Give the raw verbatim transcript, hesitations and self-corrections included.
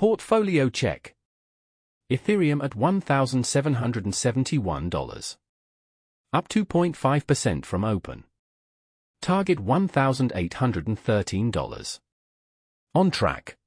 Portfolio check. Ethereum at one thousand seven hundred seventy-one dollars. Up two point five percent from open. Target one thousand eight hundred thirteen dollars. On track.